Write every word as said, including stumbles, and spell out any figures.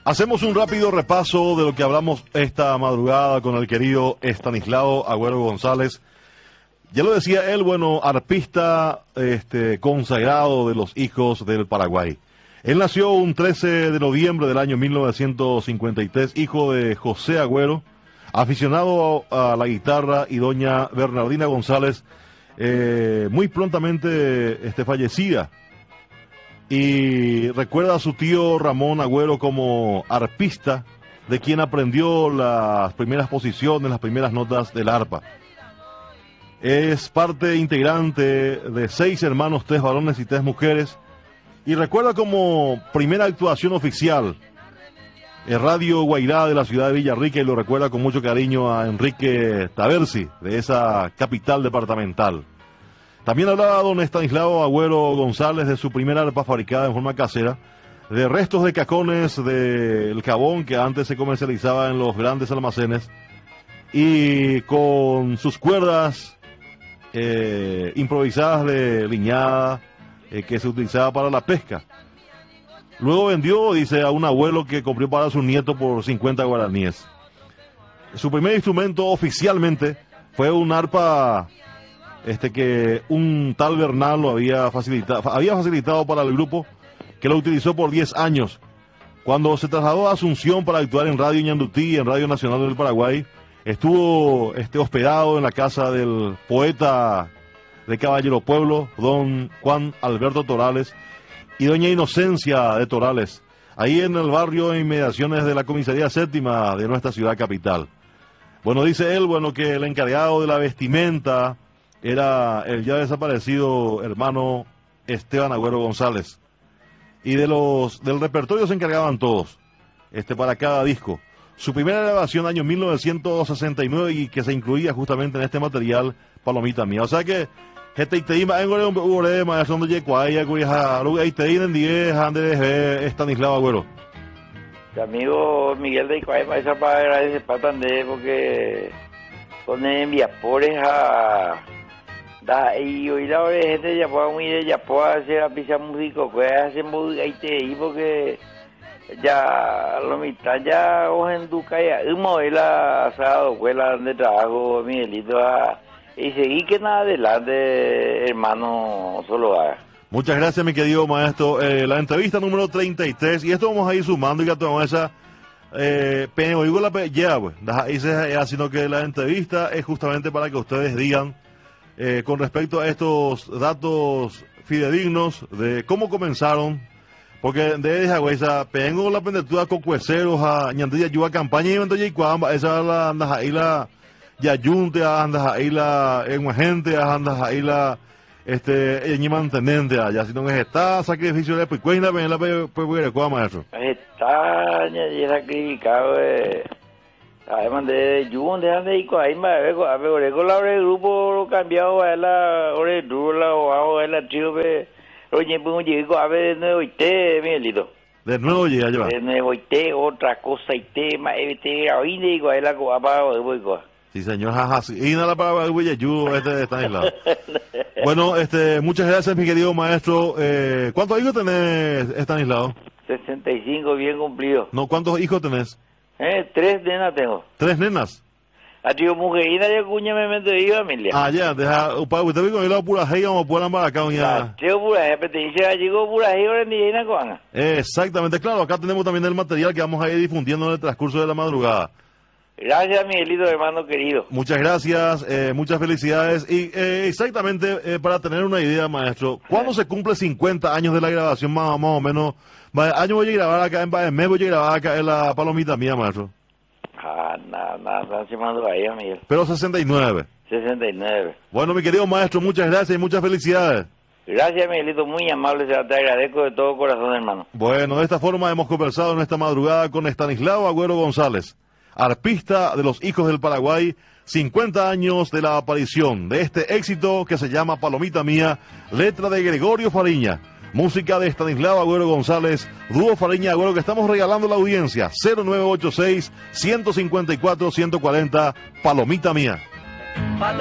Hacemos un rápido repaso de lo que hablamos esta madrugada con el querido Estanislao Agüero González. Ya lo decía él, bueno, arpista este, consagrado de los hijos del Paraguay. Él nació un trece de noviembre del año mil novecientos cincuenta y tres, hijo de José Agüero, aficionado a la guitarra, y doña Bernardina González, eh, muy prontamente este, fallecida. Y recuerda a su tío Ramón Agüero como arpista, de quien aprendió las primeras posiciones, las primeras notas del arpa. Es parte integrante de seis hermanos, tres varones y tres mujeres. Y recuerda como primera actuación oficial en Radio Guairá de la ciudad de Villarrica, y lo recuerda con mucho cariño a Enrique Tabersi, de esa capital departamental. También hablaba don Estanislao Agüero González de su primera arpa fabricada en forma casera, de restos de cajones del jabón que antes se comercializaba en los grandes almacenes, y con sus cuerdas eh, improvisadas de liñada eh, que se utilizaba para la pesca. Luego vendió, dice, a un abuelo que compró para su nieto por cincuenta guaraníes. Su primer instrumento oficialmente fue un arpa este que un tal Bernal lo había facilitado, había facilitado para el grupo, que lo utilizó por diez años. Cuando se trasladó a Asunción para actuar en Radio Ñandutí, en Radio Nacional del Paraguay, estuvo este, hospedado en la casa del poeta de Caballero Pueblo, don Juan Alberto Torales, y doña Inocencia de Torales, ahí en el barrio e inmediaciones de la comisaría séptima de nuestra ciudad capital. Bueno, dice él, bueno, que el encargado de la vestimenta era el ya desaparecido hermano Esteban Agüero González, y de los del repertorio se encargaban todos, este para cada disco. Su primera grabación año mil novecientos sesenta y nueve, y que se incluía justamente en este material, Palomita Mía. O sea que este tema en un ure maestro de Yecuaya, cuya ahí te en diez Andrés Estanislao Agüero. Amigo Miguel de Icuay, esa para agradecer patande porque con enviapores a da y hoy la gente ya puede muy de ya puede hacer a pisar música, puede hacer música ahí te ahí porque ya lo mitad ya o en Duca ya un modelo asado escuela donde trabajo Miguelito a, y seguí que nada adelante hermano solo haga. Muchas gracias mi querido maestro. Eh, la entrevista número treinta y tres, y esto vamos a ir sumando y ya tomamos esa eh, pero digo la ya pues sino que la entrevista es justamente para que ustedes digan eh, con respecto a estos datos fidedignos de cómo comenzaron. Porque de esa huesa, tengo la pendetuda con cueceros a ñandilla yuva campaña y entonces cuamba esa la andas ahí la yayunte andas ahí la en gente andas ahí la este en mantenente allá si no es está sacrificio de pues cuenta ven la pues pues cuama eso. Está ya sacrificado eh además de yunte ande ahí con ahí más a ver con la grupo cambiado a la ore dura o a la tío oye, pues llego a ver de nuevo y te, Miguelito. De nuevo llega yo. De nuevo y te, otra cosa y te, más te, ahí digo, ahí la coa para de voy coa. Sí, señor, jaja, sí. Y nada para el güey, yo, este está aislado. Bueno, este, muchas gracias, mi querido maestro. Eh, ¿Cuántos hijos tenés, Estanislao? sesenta y cinco, bien cumplido. No, ¿cuántos hijos tenés? Eh, tres nenas tengo. ¿Tres nenas? A tío mujerina ya cuña me meto yo, familia. Ah, ya, deja, para usted vi con el pura hey, vamos a poner para acá, ya. Tío pura hey, pero te dice, llegó pura hey, ahora ni llena con. Exactamente, claro, acá tenemos también el material que vamos a ir difundiendo en el transcurso de la madrugada. Gracias, Miguelito, hermano querido. Muchas gracias, eh, muchas felicidades. Y eh, exactamente, eh, para tener una idea, maestro, ¿cuándo se cumple cincuenta años de la grabación, más, más o menos? ¿Año voy a grabar acá en Baemé, voy a grabar acá en la Palomita Mía, maestro? Ah, nada, nada, nada, se mandó ahí, Miguel. Pero sesenta y nueve. sesenta y nueve. Bueno, mi querido maestro, muchas gracias y muchas felicidades. Gracias, Miguelito, muy amable, te agradezco de todo corazón, hermano. Bueno, de esta forma hemos conversado en esta madrugada con Estanislao Agüero González, arpista de los hijos del Paraguay, cincuenta años de la aparición de este éxito que se llama Palomita Mía, letra de Gregorio Fariña, música de Estanislao Agüero González, dúo Fariña Agüero, que estamos regalando a la audiencia. Cero nueve ocho seis, uno cinco cuatro, uno cuatro cero, Palomita Mía.